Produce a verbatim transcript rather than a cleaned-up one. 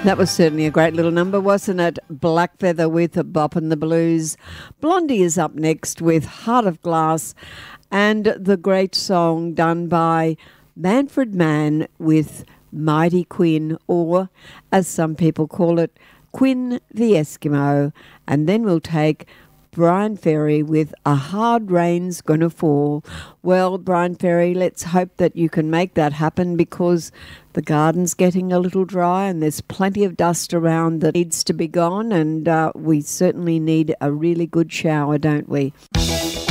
That was certainly a great little number, wasn't it? Black Feather with a Bop and the Blues. Blondie is up next with Heart of Glass, and the great song done by Manfred Mann with Mighty Quinn, or as some people call it, Quinn the Eskimo. And then we'll take Brian Ferry with A Hard Rain's Gonna Fall. Well, Brian Ferry, let's hope that you can make that happen, because the garden's getting a little dry and there's plenty of dust around that needs to be gone, and uh, we certainly need a really good shower, don't we?